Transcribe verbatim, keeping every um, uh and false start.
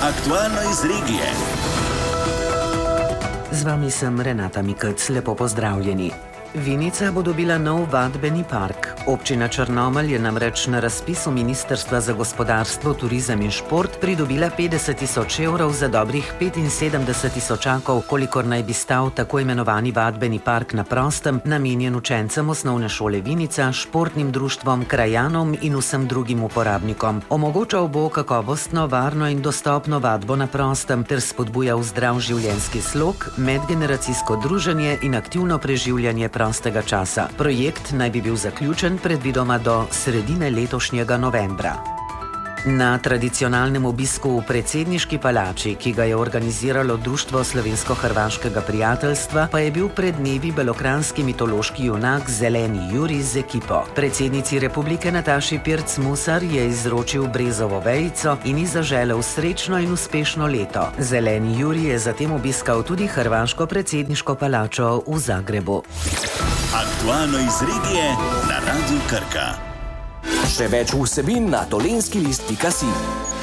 Aktualno iz regije. Z vami sem Renata Mikec, lepo pozdravljeni. Vinica bo dobila nov vadbeni park. Občina Črnomelj je namreč na razpisu Ministrstva za gospodarstvo, turizem in šport pridobila petdeset tisoč evrov za dobrih petinsedemdeset tisočakov, kolikor naj bi stal tako imenovani vadbeni park na prostem, namenjen učencem osnovne šole Vinica, športnim društvom, krajanom in vsem drugim uporabnikom. Omogočal bo kakovostno, varno in dostopno vadbo na prostem ter spodbujal zdrav življenjski slog, medgeneracijsko druženje in aktivno preživljanje prostega časa. Projekt naj bi bil zaključen predvidoma do sredine letošnjega novembra. Na tradicionalnem obisku v predsedniški palači, ki ga je organiziralo Društvo slovensko-hrvaškega prijateljstva, pa je bil pred dnevi belokranjski mitološki junak Zeleni Jurij z ekipo. Predsednici republike Nataši Pirc Musar je izročil brezovo vejico in ji zaželel srečno in uspešno leto. Zeleni Jurij je zatem obiskal tudi hrvaško predsedniško palačo v Zagrebu. Aktualno iz regije na Radiu Krka. Še več vsebin na dolenjski list pika si.